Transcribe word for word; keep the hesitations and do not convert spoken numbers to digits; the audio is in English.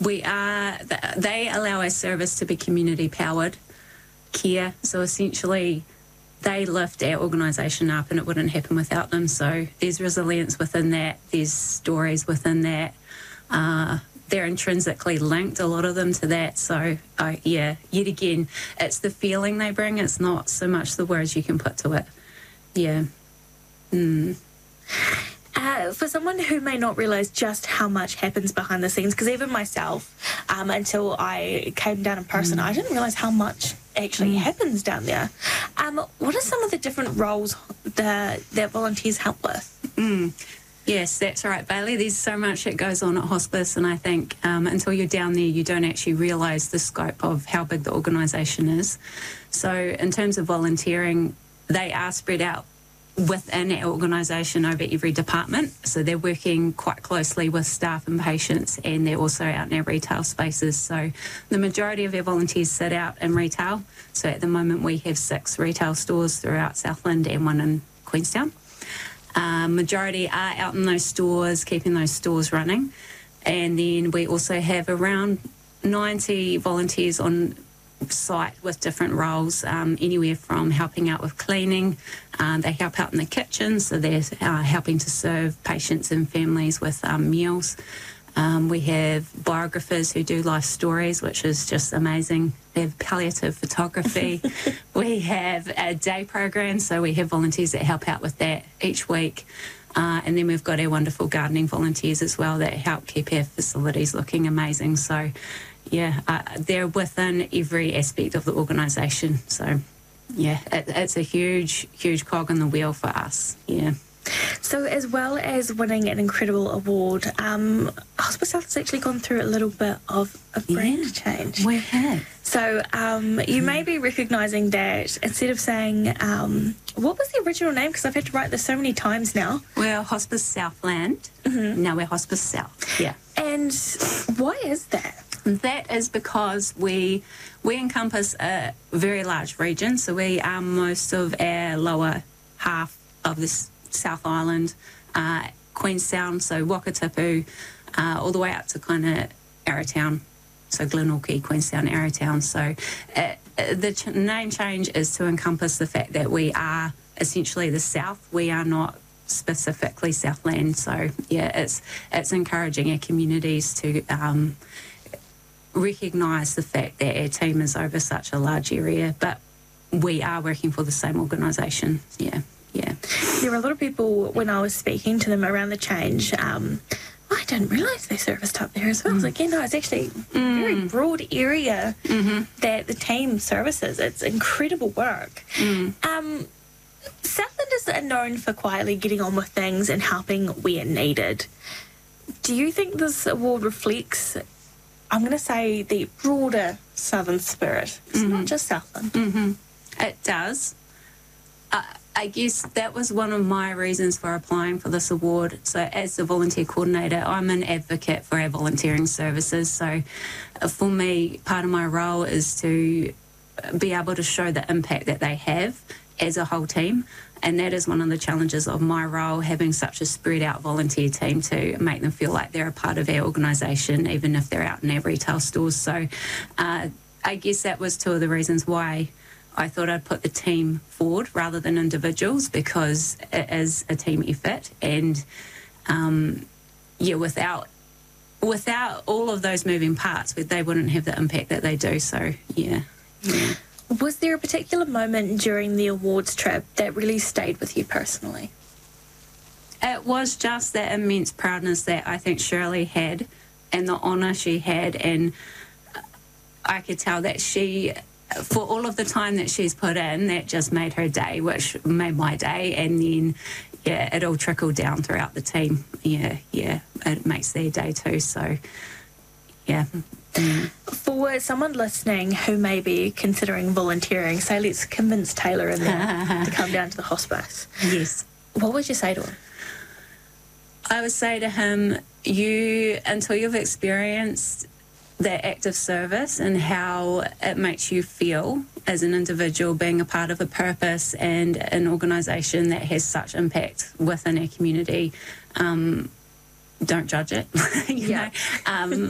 We are, they allow our service to be community powered care. So essentially they lift our organisation up and it wouldn't happen without them. So there's resilience within that, there's stories within that. Uh, they're intrinsically linked, a lot of them, to that. So uh, yeah, yet again, it's the feeling they bring, it's not so much the words you can put to it. Yeah. Mm. Uh, for someone who may not realise just how much happens behind the scenes, because even myself, um, until I came down in person, mm. I didn't realise how much actually mm. happens down there. Um, what are some of the different roles that, that volunteers help with? Mm. Yes, that's right, Bailey. There's so much that goes on at hospice, and I think um, until you're down there, you don't actually realise the scope of how big the organisation is. So in terms of volunteering, they are spread out within our organisation over every department. So they're working quite closely with staff and patients, and they're also out in our retail spaces. So the majority of our volunteers sit out in retail. So at the moment we have six retail stores throughout Southland and one in Queenstown. Uh, majority are out in those stores, keeping those stores running. And then we also have around ninety volunteers on site with different roles, um, anywhere from helping out with cleaning, um, they help out in the kitchen, so they're uh, helping to serve patients and families with um, meals. Um, we have biographers who do life stories, which is just amazing. They have palliative photography. We have a day program, so we have volunteers that help out with that each week. Uh, and then we've got our wonderful gardening volunteers as well that help keep our facilities looking amazing. So yeah, uh, they're within every aspect of the organisation. So, yeah, it, it's a huge, huge cog in the wheel for us, yeah. So as well as winning an incredible award, um, Hospice South has actually gone through a little bit of a brand yeah, change. We have. So um, you may be recognising that instead of saying, um, what was the original name? Because I've had to write this so many times now. We're Hospice Southland. Mm-hmm. Now we're Hospice South, yeah. And why is that? That is because we we encompass a very large region. So we are most of our lower half of this South Island, uh, Queenstown, so Wakatipu, uh, all the way up to kind of Arrowtown, so Glenorchy, Queenstown, Arrowtown. So uh, the ch- name change is to encompass the fact that we are essentially the South. We are not specifically Southland. So yeah, it's it's encouraging our communities to Um, recognise the fact that our team is over such a large area, but we are working for the same organisation. Yeah, yeah. There were a lot of people, when I was speaking to them around the change, um, I didn't realise they serviced up there as well. Mm. I was like, yeah, no, it's actually a mm. very broad area mm-hmm. that the team services. It's incredible work. Mm. Um, Southland is known for quietly getting on with things and helping where needed. Do you think this award reflects, I'm going to say, the broader Southern spirit? It's mm-hmm. not just Southland. Mm-hmm. It does. Uh, I guess that was one of my reasons for applying for this award. So as the volunteer coordinator, I'm an advocate for our volunteering services. So uh, for me, part of my role is to be able to show the impact that they have as a whole team. And that is one of the challenges of my role, having such a spread out volunteer team, to make them feel like they're a part of our organisation, even if they're out in our retail stores. So uh, I guess that was two of the reasons why I thought I'd put the team forward rather than individuals, because it is a team effort. And um, yeah, without without all of those moving parts, they wouldn't have the impact that they do. So yeah. yeah. Was there a particular moment during the awards trip that really stayed with you personally? It was just that immense proudness that I think Shirley had, and the honour she had, and I could tell that she, for all of the time that she's put in, that just made her day, which made my day. And then yeah, it all trickled down throughout the team. Yeah, yeah, it makes their day too. So yeah. Mm. For someone listening who may be considering volunteering, say let's convince Taylor in there to come down to the hospice. Yes. What would you say to him? I would say to him, you, until you've experienced that active service and how it makes you feel as an individual, being a part of a purpose and an organisation that has such impact within our community, um, don't judge it. you yeah. know? Um,